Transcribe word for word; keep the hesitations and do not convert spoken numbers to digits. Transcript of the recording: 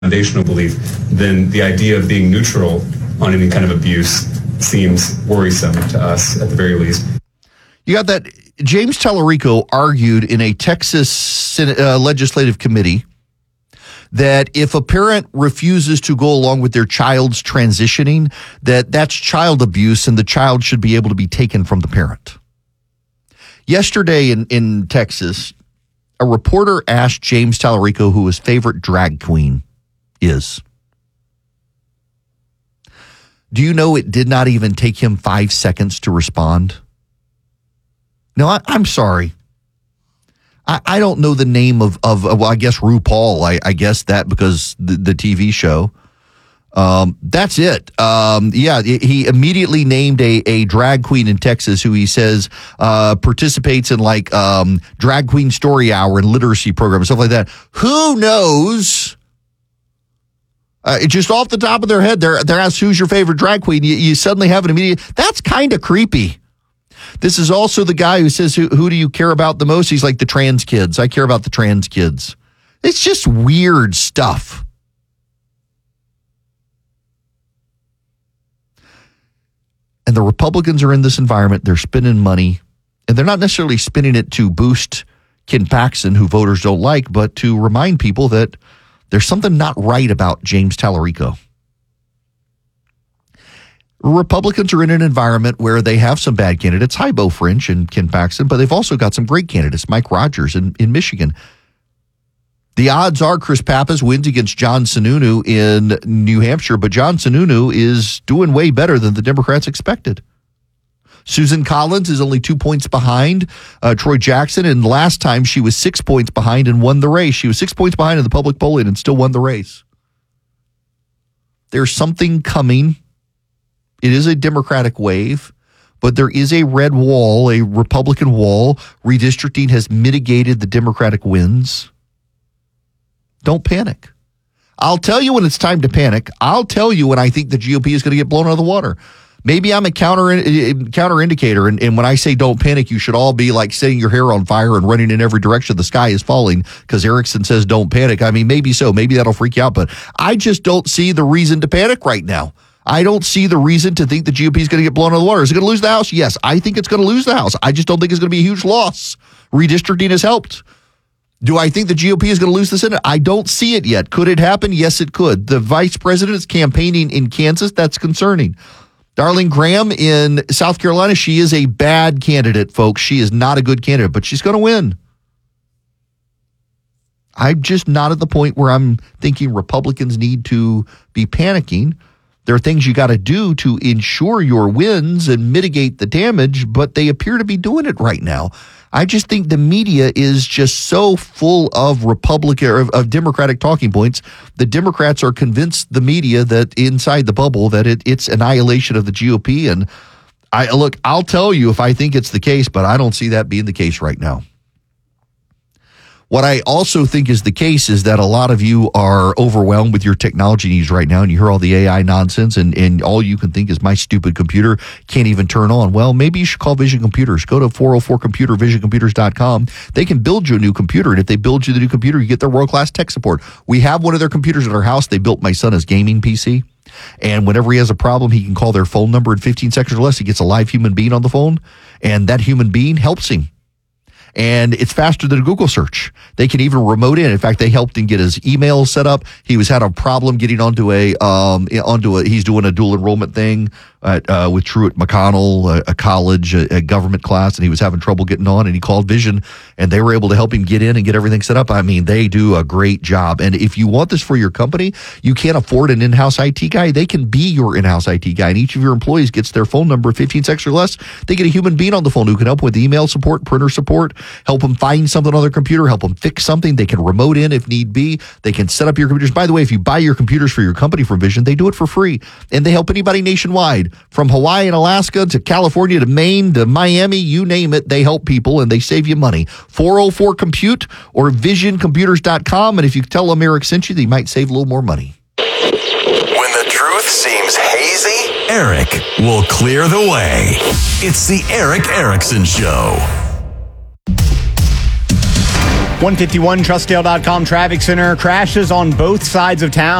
foundational belief, then the idea of being neutral on any kind of abuse seems worrisome to us at the very least. You got that. James Tallarico argued in a Texas Senate, uh, legislative committee that if a parent refuses to go along with their child's transitioning, that that's child abuse and the child should be able to be taken from the parent. Yesterday in, in Texas, a reporter asked James Tallarico who his favorite drag queen is. Do you know it did not even take him five seconds to respond? No, I, I'm sorry. I, I don't know the name of, of well, I guess RuPaul. I, I guess that because the, the T V show. Um, that's it. Um, yeah, he immediately named a, a drag queen in Texas who he says uh, participates in like um, drag queen story hour and literacy program and stuff like that. Who knows? Uh, just off the top of their head, they're they're asked who's your favorite drag queen. You, you suddenly have an immediate. That's kind of creepy. This is also the guy who says, who, who do you care about the most? He's like the trans kids. I care about the trans kids. It's just weird stuff. And the Republicans are in this environment. They're spending money, and they're not necessarily spending it to boost Ken Paxton, who voters don't like, but to remind people that there's something not right about James Tallarico. Republicans are in an environment where they have some bad candidates, Hybo French and Ken Paxton, but they've also got some great candidates, Mike Rogers in, in Michigan. The odds are Chris Pappas wins against John Sununu in New Hampshire, but John Sununu is doing way better than the Democrats expected. Susan Collins is only two points behind uh, Troy Jackson, and last time she was six points behind and won the race. She was six points behind in the public polling and still won the race. There's something coming. It is a Democratic wave, but there is a red wall, a Republican wall. Redistricting has mitigated the Democratic wins. Don't panic. I'll tell you when it's time to panic. I'll tell you when I think the G O P is going to get blown out of the water. Maybe I'm a counter counter indicator, and, and when I say don't panic, you should all be like setting your hair on fire and running in every direction the sky is falling because Erickson says don't panic. I mean, maybe so. Maybe that'll freak you out, but I just don't see the reason to panic right now. I don't see the reason to think the G O P is going to get blown out of the water. Is it going to lose the House? Yes, I think it's going to lose the House. I just don't think it's going to be a huge loss. Redistricting has helped. Do I think the G O P is going to lose the Senate? I don't see it yet. Could it happen? Yes, it could. The vice president is campaigning in Kansas. That's concerning. Darlene Graham in South Carolina, she is a bad candidate, folks. She is not a good candidate, but she's going to win. I'm just not at the point where I'm thinking Republicans need to be panicking. There are things you got to do to ensure your wins and mitigate the damage, but they appear to be doing it right now. I just think the media is just so full of Republican of, of Democratic talking points. The Democrats are convinced, the media, that inside the bubble that it, it's annihilation of the G O P. And I look, I'll tell you if I think it's the case, but I don't see that being the case right now. What I also think is the case is that a lot of you are overwhelmed with your technology needs right now, and you hear all the A I nonsense, and, and all you can think is my stupid computer can't even turn on. Well, maybe you should call Vision Computers. Go to four oh four computer, vision computers dot com. They can build you a new computer, and if they build you the new computer, you get their world-class tech support. We have one of their computers at our house. They built my son his gaming P C, and whenever he has a problem, he can call their phone number in fifteen seconds or less. He gets a live human being on the phone, and that human being helps him. And it's faster than a Google search. They can even remote in. In fact, they helped him get his email set up. He was had a problem getting onto a um onto a. He's doing a dual enrollment thing at, uh, with Truett McConnell, a, a college, a, a government class, and he was having trouble getting on. And he called Vision, and they were able to help him get in and get everything set up. I mean, they do a great job. And if you want this for your company, you can't afford an in-house I T guy. They can be your in-house I T guy, and each of your employees gets their phone number fifteen seconds or less. They get a human being on the phone who can help with email support, printer support, help them find something on their computer, help them fix something. They can remote in if need be. They can set up your computers. By the way, if you buy your computers for your company from Vision, they do it for free. And they help anybody nationwide, from Hawaii and Alaska to California to Maine to Miami, you name it. They help people and they save you money. four oh four compute or vision computers dot com. And if you tell them Eric sent you, they might save a little more money. When the truth seems hazy, Eric will clear the way. It's the Eric Erickson Show. one fifty-one Trustdale dot com traffic center. Crashes on both sides of town.